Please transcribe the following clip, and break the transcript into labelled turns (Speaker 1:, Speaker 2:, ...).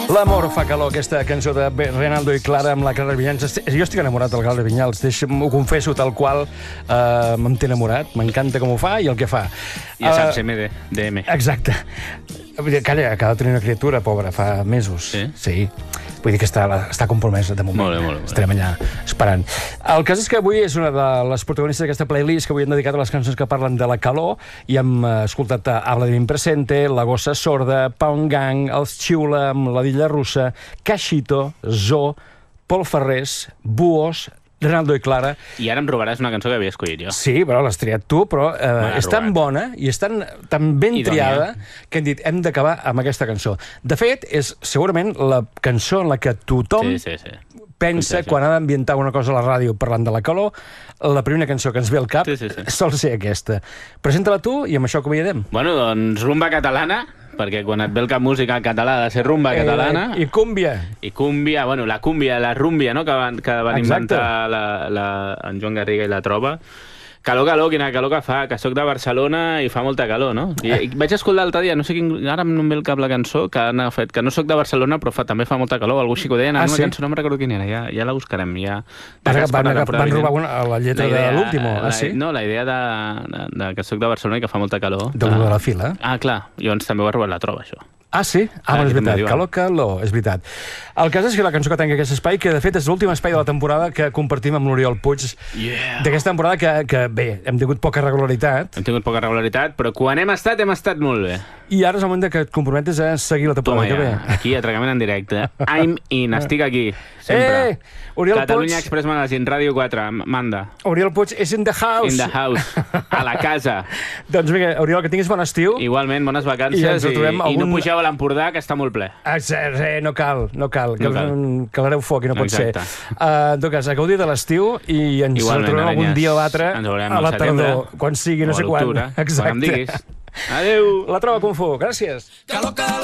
Speaker 1: L'amor fa calor, aquesta cançó de Reinaldo i Clara amb la Clara Vinyals. Jo estic enamorat del Clara Vinyals, ho confesso tal qual, m'en té enamorat, m'encanta com ho fa i el que fa.
Speaker 2: Ja saps, MDM.
Speaker 1: Exacte. Calla, acaba de tenir una criatura, pobra, fa mesos.
Speaker 2: Sí?
Speaker 1: Sí. Vull dir que està compromesa de moment.
Speaker 2: Molt bé.
Speaker 1: Estarem allà esperant. El cas és que avui és una de les protagonistes d'aquesta playlist que avui hem dedicat a les cançons que parlen de la calor i hem escoltat Habla de mi presente, La gossa sorda, Pound Gang, Els Xiula amb la Dilla Russa, Cachito, Zo, Pol Ferrés, Buos, Reinaldo i Clara.
Speaker 2: I ara em robaràs una cançó que havia escollit jo.
Speaker 1: Sí, però l'has triat tu, però és tan bona i és tan ben triada que hem dit, hem d'acabar amb aquesta cançó. De fet, és segurament la cançó en la que tothom pensa quan ha d'ambientar una cosa a la ràdio parlant de la calor, la primera cançó que ens ve al cap sol ser aquesta. Presenta-la tu i amb això acomiadem.
Speaker 2: Bueno, doncs rumba catalana, perquè quan et ve el cap música català ha de ser rumba catalana.
Speaker 1: I cúmbia.
Speaker 2: I cúmbia, bueno, la cúmbia, la rúmbia, no?, que van inventar en Joan Garriga i la Troba. Calor, quina calor que fa, que soc de Barcelona i fa molta calor, no? I vaig escoltar l'altre dia, no sé quin, ara no em ve el cap la cançó, que han fet, que no soc de Barcelona però també fa molta calor, algú així que ho deien, una cançó, no me'n recordo quina era, ja la buscarem.
Speaker 1: Van robar la lletra de l'último, sí?
Speaker 2: No, la idea de que soc de Barcelona i que fa molta calor.
Speaker 1: De la fila.
Speaker 2: Ah, clar, llavors també ho ha robat la Troba, això.
Speaker 1: Ah, sí? Ah, és veritat. Calor, és veritat. El cas és que la cançó que tanca aquest espai, que de fet és l'últim espai de la temporada que compartim amb l'Oriol Puig, d'aquesta temporada que, bé, hem tingut poca regularitat.
Speaker 2: Hem tingut poca regularitat, però quan hem estat molt bé.
Speaker 1: I ara és el moment que et comprometes a seguir la temporada que ve.
Speaker 2: Aquí, atracament en directe. I'm in, estic aquí, sempre. Catalunya Express Magazine, Ràdio 4, manda.
Speaker 1: Oriol Puig és in the house.
Speaker 2: In the house, a la casa.
Speaker 1: Doncs vinga, Oriol, que tinguis bon estiu.
Speaker 2: Igualment, bones vacances i no pugeu a l'Empordà, que està molt ple.
Speaker 1: No cal, que l'hereu foc i no pot ser. En tot cas, a gaudir de l'estiu i ens trobem algun dia o l'altre a la tardor, quan sigui, no sé quan.
Speaker 2: Exacte.
Speaker 1: Adéu. La Troba Kung Fu, gràcies.